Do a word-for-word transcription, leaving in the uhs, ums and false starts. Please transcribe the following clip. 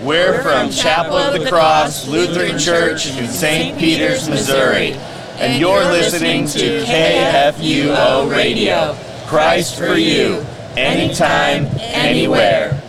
We're from Chapel of the Cross Lutheran Church in Saint Peters, Missouri, and you're listening to K F U O Radio. Christ for you, anytime, anywhere.